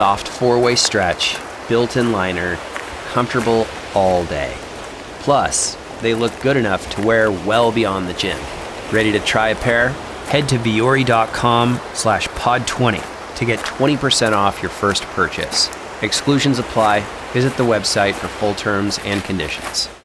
Soft four-way stretch, built-in liner, comfortable all day. Plus, they look good enough to wear well beyond the gym. Ready to try a pair? Head to vuori.com/pod20 to get 20% off your first purchase. Exclusions apply. Visit the website for full terms and conditions.